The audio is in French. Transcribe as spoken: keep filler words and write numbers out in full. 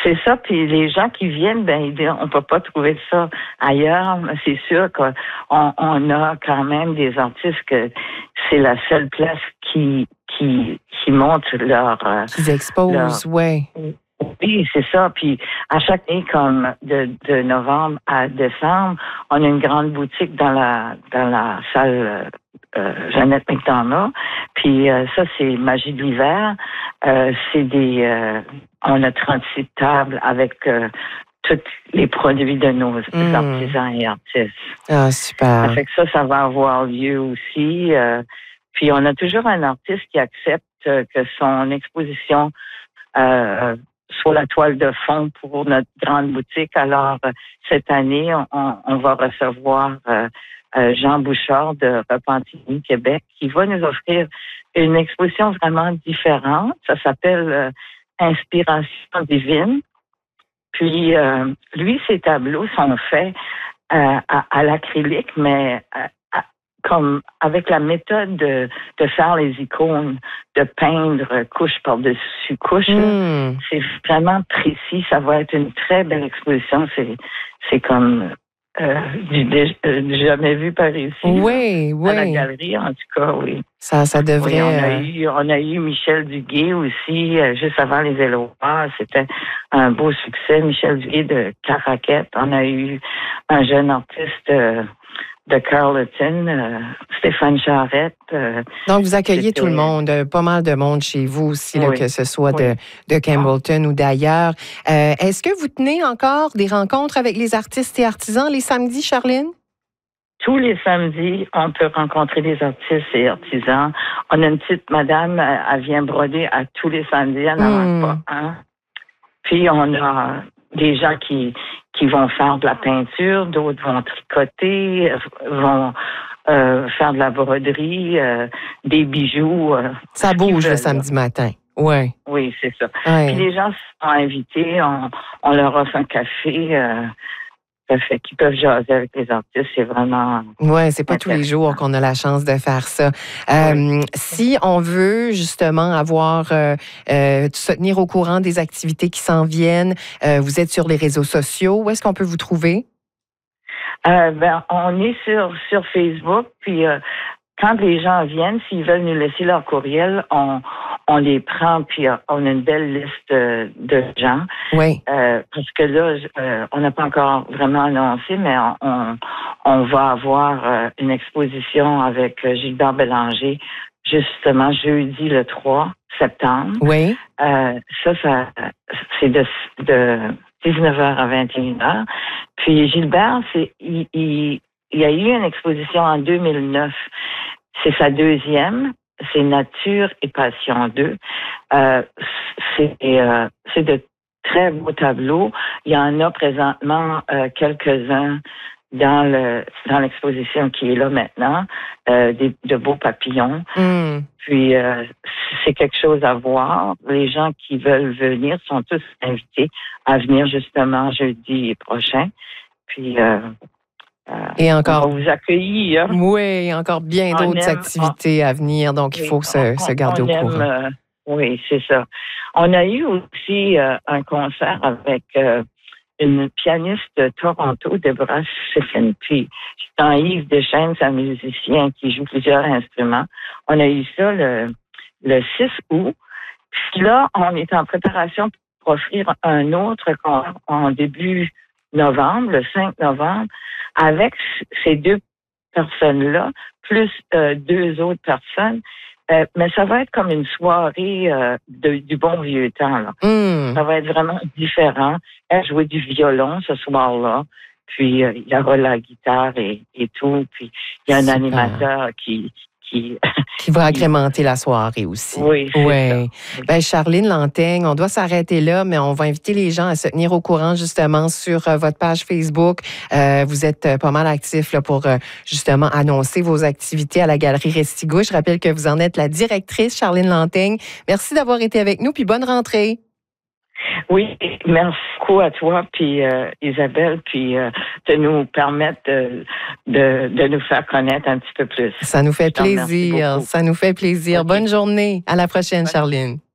C'est ça, puis les gens qui viennent, ben ils disent, on peut pas trouver ça ailleurs. Mais c'est sûr qu'on on a quand même des artistes que c'est la seule place qui qui qui montre leur euh, qu'ils exposent, leur, ouais. Oui, c'est ça. Puis à chaque année, comme de, de novembre à décembre, on a une grande boutique dans la dans la salle euh, Jeannette McDonough. Puis euh, ça, c'est Magie de l'hiver. Euh, c'est des euh, on a trente-six tables avec euh, tous les produits de nos mmh. artisans et artistes. Ah, super. Ça fait que ça, ça va avoir lieu aussi. Euh, puis on a toujours un artiste qui accepte euh, que son exposition euh, sur la toile de fond pour notre grande boutique. Alors, euh, cette année, on, on va recevoir euh, euh, Jean Bouchard de Repentigny, Québec, qui va nous offrir une exposition vraiment différente. Ça s'appelle euh, Inspiration divine. Puis, euh, lui, ses tableaux sont faits euh, à, à l'acrylique, mais euh, à, comme avec la méthode de, de faire les icônes, de peindre couche par-dessus couche. Mmh. C'est vraiment précis. Ça va être une très belle exposition. C'est, c'est comme euh, du, du jamais vu par ici. Oui, là, oui. À la galerie, en tout cas, oui. Ça, ça devrait... Oui, on, a eu, on a eu Michel Duguay aussi, euh, juste avant les Éloirs. C'était un beau succès. Michel Duguay de Caraquette. On a eu un jeune artiste... Euh, de Carleton, euh, Stéphane Charette. Euh, Donc, vous accueillez tout le monde, euh, pas mal de monde chez vous aussi, là, oui, que ce soit oui. de, de Campbellton ou d'ailleurs. Euh, est-ce que vous tenez encore des rencontres avec les artistes et artisans les samedis, Charline? Tous les samedis, on peut rencontrer des artistes et artisans. On a une petite madame, elle vient broder à tous les samedis, elle n'en manque pas un. Puis, on a des gens qui qui vont faire de la peinture, d'autres vont tricoter, vont euh, faire de la broderie, euh, des bijoux. Euh, ça bouge le samedi matin. Ouais. Oui, c'est ça. Ouais. Puis les gens sont invités, on, on leur offre un café. Euh, Ça fait qu'ils peuvent jaser avec les artistes, c'est vraiment... Oui, c'est pas tous les jours qu'on a la chance de faire ça. Euh, oui. Si on veut justement avoir, euh, euh, se tenir au courant des activités qui s'en viennent, euh, vous êtes sur les réseaux sociaux, où est-ce qu'on peut vous trouver? Euh, ben, on est sur, sur Facebook, puis euh, quand les gens viennent, s'ils veulent nous laisser leur courriel, on, on les prend, puis on a une belle liste de, de gens. Oui. Euh, parce que là, euh, on n'a pas encore vraiment annoncé, mais on, on va avoir euh, une exposition avec Gilbert Bélanger, justement jeudi le trois septembre. Oui. Euh, ça, ça, c'est de, de dix-neuf heures à vingt et une heures. Puis Gilbert, c'est, il, il, il y a eu une exposition en deux mille neuf. C'est sa deuxième. C'est Nature et Passion deux. Euh, c'est, euh, c'est de très beaux tableaux. Il y en a présentement euh, quelques-uns dans le dans l'exposition qui est là maintenant, euh, des, de beaux papillons. Mm. Puis euh, c'est quelque chose à voir. Les gens qui veulent venir sont tous invités à venir justement jeudi prochain. Puis euh, Euh, et encore, on va vous accueillir. Oui, encore bien on d'autres aime, activités on, à venir, donc oui, il faut se, on, se garder on au aime, courant. Euh, oui, c'est ça. On a eu aussi euh, un concert avec euh, une pianiste de Toronto, Deborah Siffin, puis Jean-Yves Deschênes, un musicien qui joue plusieurs instruments. On a eu ça le, le six août. Puis là, on est en préparation pour offrir un autre concert en début novembre, le cinq novembre, avec ces deux personnes-là, plus euh, deux autres personnes. Euh, mais ça va être comme une soirée euh, de, du bon vieux temps. Là. Mm. Ça va être vraiment différent. Elle jouait du violon ce soir-là. Puis euh, il y aura la guitare et, et tout. Puis il y a un Super. animateur qui... Qui, qui va agrémenter la soirée aussi. Oui, c'est ouais. ça. Ben, Charline Lanteigne, on doit s'arrêter là, mais on va inviter les gens à se tenir au courant justement sur euh, votre page Facebook. Euh, vous êtes euh, pas mal actifs là, pour euh, justement annoncer vos activités à la Galerie Restigouche. Je rappelle que vous en êtes la directrice, Charline Lanteigne. Merci d'avoir été avec nous, puis bonne rentrée. Oui, merci beaucoup à toi, puis euh, Isabelle, puis euh, de nous permettre de, de, de nous faire connaître un petit peu plus. Ça nous fait plaisir, ça nous fait plaisir. Okay. Bonne journée. À la prochaine, Charline.